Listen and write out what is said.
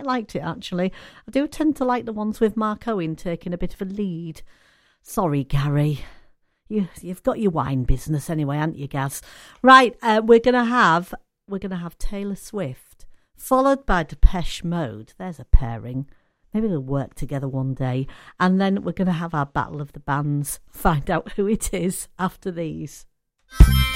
liked it, actually. I do tend to like the ones with Mark Owen taking a bit of a lead. Sorry, Gary. You've got your wine business anyway, haven't you, Gaz? Right, we're gonna have Taylor Swift, followed by Depeche Mode. There's a pairing. Maybe they'll work together one day. And then we're going to have our Battle of the Bands. Find out who it is after these.